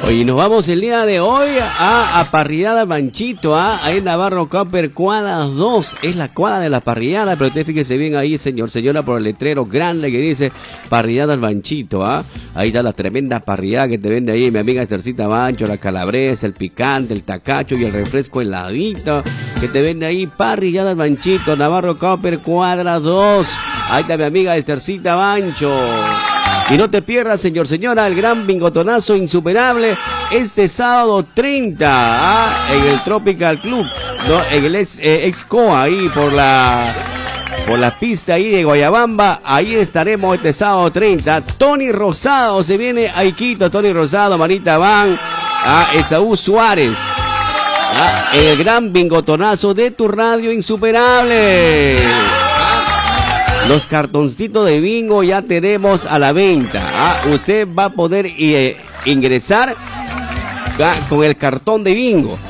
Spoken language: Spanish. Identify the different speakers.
Speaker 1: Oye, nos vamos el día de hoy a Parrillada Banchito, ahí en Navarro Copper, cuadra 2, es la cuadra de la parrillada, pero usted fíjese bien ahí, señora, por el letrero grande que dice Parrillada Banchito, ahí está la tremenda parrillada que te vende ahí mi amiga Estercita Bancho, la calabresa, el picante, el tacacho y el refresco heladito, que te vende ahí Parrillada Banchito, Navarro Copper, cuadra 2, ahí está mi amiga Estercita Bancho. Y no te pierdas, señora, el gran bingotonazo insuperable este sábado 30 en el Tropical Club, ¿no? En el Excoa, ahí por la pista ahí de Guayabamba. Ahí estaremos este sábado 30. Tony Rosado se viene a Iquito, Tony Rosado, Marita Van, Esaú Suárez, el gran bingotonazo de tu radio insuperable. Los cartoncitos de bingo ya tenemos a la venta. Usted va a poder ingresar con el cartón de bingo.